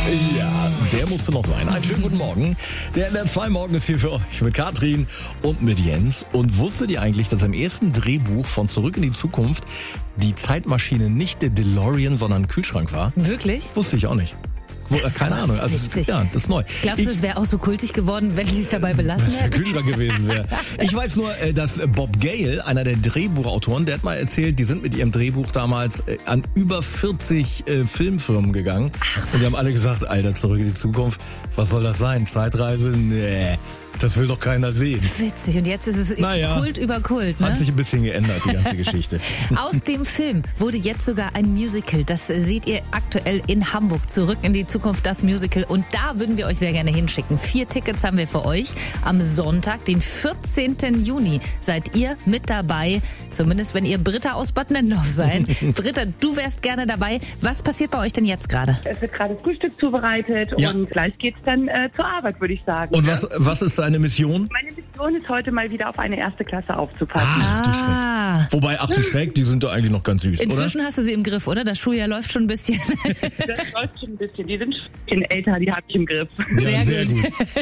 Ja, der musste noch sein. Einen schönen guten Morgen. Der NDR 2 Morgen ist hier für euch mit Katrin und mit Jens. Und wusstet ihr eigentlich, dass im ersten Drehbuch von Zurück in die Zukunft die Zeitmaschine nicht der DeLorean, sondern ein Kühlschrank war? Wirklich? Wusste ich auch nicht. Keine Ahnung. Also, ja, das ist neu. Glaubst du, es wäre auch so kultig geworden, wenn sie es dabei belassen der hätten? Kühlschrank gewesen wäre. Ich weiß nur, dass Bob Gale, einer der Drehbuchautoren, der hat mal erzählt, die sind mit ihrem Drehbuch damals an über 40 Filmfirmen gegangen. Und die haben alle gesagt, Alter, Zurück in die Zukunft, was soll das sein? Zeitreise? Nee, das will doch keiner sehen. Witzig. Und jetzt ist es Kult über Kult, ne? Hat sich ein bisschen geändert, die ganze Geschichte. Aus dem Film wurde jetzt sogar ein Musical. Das seht ihr aktuell in Hamburg. Zurück in die Zukunft, das Musical. Und da würden wir euch sehr gerne hinschicken. 4 Tickets haben wir für euch. Am Sonntag, den 14. Juni, seid ihr mit dabei. Zumindest wenn ihr Britta aus Bad Nennendorf seid. Britta, du wärst gerne dabei. Was passiert bei euch denn jetzt gerade? Es wird gerade Frühstück zubereitet und gleich geht's dann zur Arbeit, würde ich sagen. Und was ist deine Mission? Meine Mission ist heute mal wieder auf eine erste Klasse aufzupassen. Ach du Schreck. Wobei, ach du Schreck, die sind doch eigentlich noch ganz süß, Inzwischen oder? hast du sie im Griff, oder? Das Schuljahr läuft schon ein bisschen. Das läuft schon ein bisschen. Die sind schon älter, die habe ich im Griff. Sehr gut.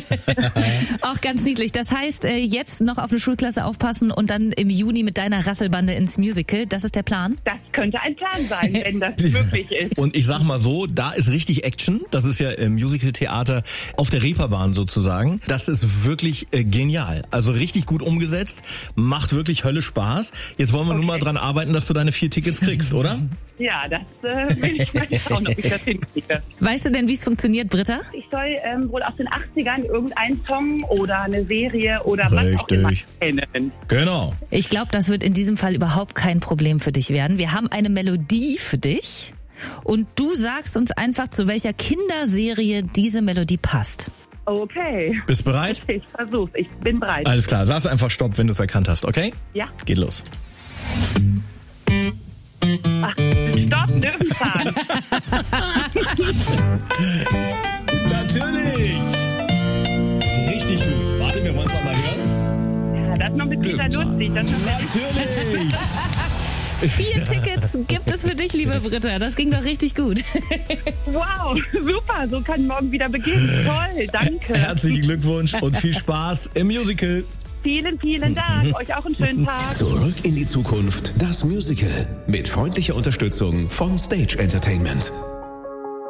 Auch ganz niedlich. Das heißt, jetzt noch auf eine Schulklasse aufpassen und dann im Juni mit deiner Rasselbande ins Musical. Das ist der Plan? Das könnte ein Plan sein, wenn das möglich ist. Und ich sag mal so, da ist richtig Action. Das ist ja im Musical-Theater auf der Reeperbahn sozusagen. Das ist wirklich genial. Also richtig gut umgesetzt. Macht wirklich Hölle Spaß. Jetzt wollen wir nur mal dran arbeiten, dass du deine 4 Tickets kriegst, oder? Ja, das will ich mal schauen, ob ich das hinkriege. Weißt du denn, wie es funktioniert, Britta? Ich soll wohl aus den 80ern irgendeinen Song oder eine Serie oder was auch immer kennen. Genau. Ich glaube, das wird in diesem Fall überhaupt kein Problem für dich werden. Wir haben eine Melodie für dich und du sagst uns einfach, zu welcher Kinderserie diese Melodie passt. Okay. Bist du bereit? Ich versuch's. Ich bin bereit. Alles klar. Sag's einfach Stopp, wenn du es erkannt hast, okay? Ja. Geht los. Ach, Stopp, Löwenzahn. Natürlich. Richtig gut. Warte, wir wollen es auch mal hören. Ja, das noch mit Peter Lustig. Natürlich. 4 Tickets gibt es für dich, liebe Britta. Das ging doch richtig gut. Wow, super. So kann morgen wieder beginnen. Toll, danke. Herzlichen Glückwunsch und viel Spaß im Musical. Vielen, vielen Dank. Euch auch einen schönen Tag. Zurück in die Zukunft, das Musical. Mit freundlicher Unterstützung von Stage Entertainment.